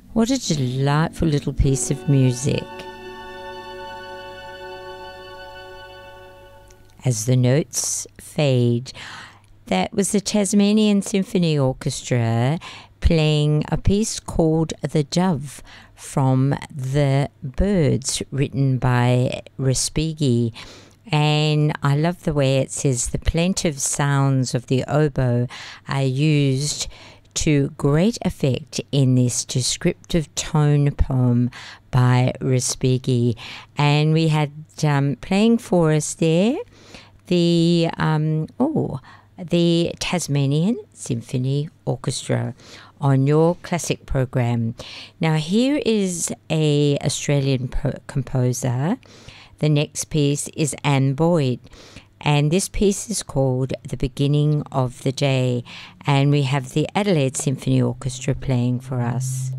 What a delightful little piece of music. As the notes fade, that was the Tasmanian Symphony Orchestra playing a piece called The Dove from The Birds, written by Respighi. And I love the way it says the plaintive sounds of the oboe are used to great effect in this descriptive tone poem by Respighi. And we had playing for us there the Tasmanian Symphony Orchestra on your classic program. Now here is a Australian composer. The next piece is Anne Boyd, and this piece is called The Beginning of the Day, and we have the Adelaide Symphony Orchestra playing for us.